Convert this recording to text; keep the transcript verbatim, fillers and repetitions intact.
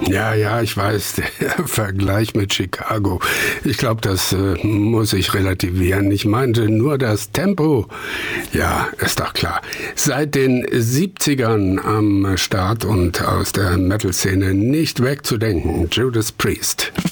Ja, ja, ich weiß, der Vergleich mit Chicago. Ich glaube, das äh, muss ich relativieren. Ich meinte nur das Tempo. Ja, ist doch klar. Seit den siebzigern am Start und aus der Metal-Szene nicht wegzudenken. Judas Priest.